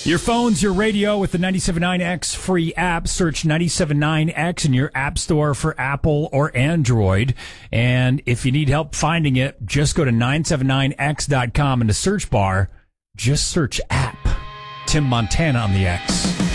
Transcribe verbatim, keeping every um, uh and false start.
Your phone's your radio with the ninety-seven point nine X free app. Search ninety-seven point nine X in your app store for Apple or Android. And if you need help finding it, just go to nine seven nine X dot com in the search bar. Just search app. Tim Montana on the X.